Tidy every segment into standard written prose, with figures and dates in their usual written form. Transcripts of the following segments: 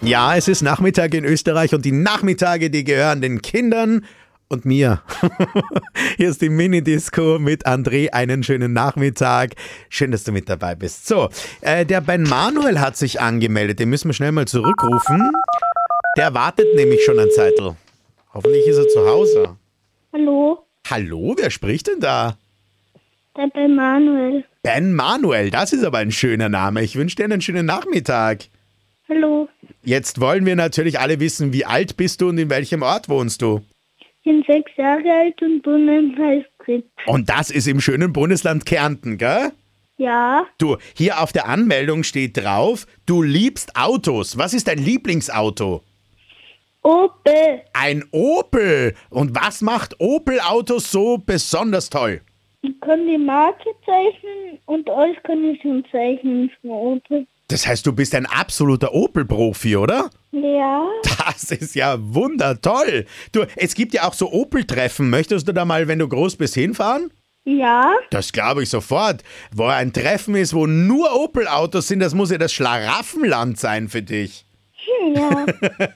Ja, es ist Nachmittag in Österreich und die Nachmittage, die gehören den Kindern und mir. Hier ist die Mini-Disco mit André. Einen schönen Nachmittag. Schön, dass du mit dabei bist. So, der Ben Manuel hat sich angemeldet. Den müssen wir schnell mal zurückrufen. Der wartet nämlich schon ein Zeitl. Hoffentlich ist er zu Hause. Hallo, Hallo, wer spricht denn da? der Ben Manuel. Ben Manuel, das ist aber ein schöner Name. Ich wünsche dir einen schönen Nachmittag. Hallo, Jetzt wollen wir natürlich alle wissen, wie alt bist du und in welchem Ort wohnst du? ich bin 6 Jahre alt und wohne in Heißkrieg. Und das ist im schönen Bundesland Kärnten, gell? Ja, Du, hier auf der Anmeldung steht drauf, du liebst Autos. Was ist dein Lieblingsauto? Opel. Ein Opel. Und was macht Opel-Autos so besonders toll? Ich kann die Marke zeichnen und alles kann ich schon zeichnen von Opel. Das heißt, du bist ein absoluter Opel-Profi, oder? Ja, Das ist ja wundertoll. Du, es gibt ja auch so Opel-Treffen. Möchtest du da mal, wenn du groß bist, hinfahren? ja, Das glaube ich sofort. Wo ein Treffen ist, wo nur Opel-Autos sind, das muss ja das Schlaraffenland sein für dich. ja.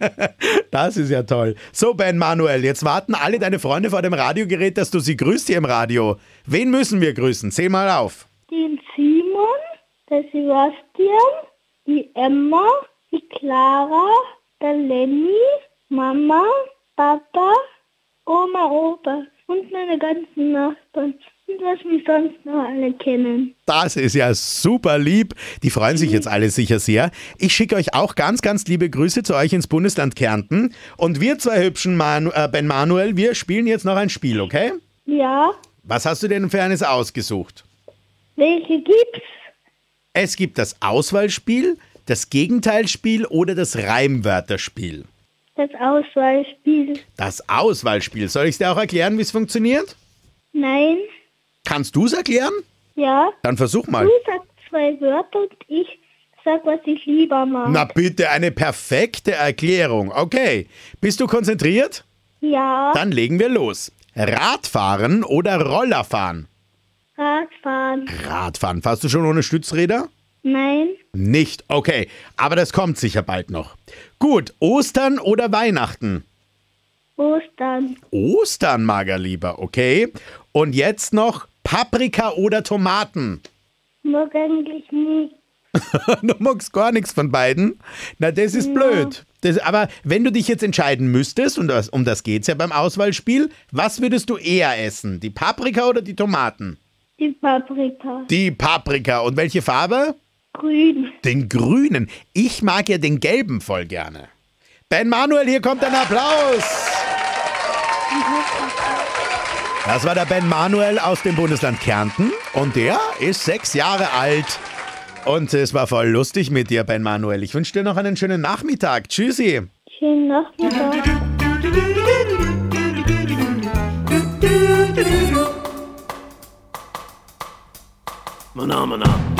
Das ist ja toll. So, Ben Manuel, jetzt warten alle deine Freunde vor dem Radiogerät, dass du sie grüßt hier im Radio. Wen müssen wir grüßen? Zähl mal auf. Den Simon, der Sebastian, die Emma, die Clara, der Lenny, Mama, Papa, Oma, Opa und meine ganzen Nachbarn. Und was mich sonst noch alle kennen. Das ist ja super lieb. Die freuen sich jetzt alle sicher sehr. Ich schicke euch auch ganz, ganz liebe Grüße zu euch ins Bundesland Kärnten. Und wir zwei hübschen Ben Manuel, wir spielen jetzt noch ein Spiel, okay? Ja, Was hast du denn für eines ausgesucht? welche gibt's? Es gibt das Auswahlspiel, das Gegenteilspiel oder das Reimwörterspiel. Das Auswahlspiel. Das Auswahlspiel. Soll ich es dir auch erklären, wie es funktioniert? Nein, Kannst du es erklären? ja. Dann versuch mal. Du sagst 2 Wörter und ich sag, was ich lieber mag. Na bitte, eine perfekte Erklärung. Okay. Bist du konzentriert? Ja, Dann legen wir los. Radfahren oder Rollerfahren? Radfahren. Radfahren. Fahrst du schon ohne Stützräder? Nein, Nicht. Okay. Aber das kommt sicher bald noch. Gut. Ostern oder Weihnachten? Ostern. Ostern mag er lieber. Okay. Und jetzt noch Paprika oder Tomaten? Mag eigentlich nicht. Du magst gar nichts von beiden. Na, das ist blöd. Aber wenn du dich jetzt entscheiden müsstest, und um das geht's ja beim Auswahlspiel, was würdest du eher essen? Die Paprika oder die Tomaten? Die Paprika. Die Paprika. Und welche Farbe? Grün. Den grünen. Ich mag ja den gelben voll gerne. Ben Manuel, hier kommt ein Applaus. Das war der Ben Manuel aus dem Bundesland Kärnten. Und der ist 6 Jahre alt. Und es war voll lustig mit dir, Ben Manuel. Ich wünsche dir noch einen schönen Nachmittag. Tschüssi. Schönen Nachmittag. Mana, mana.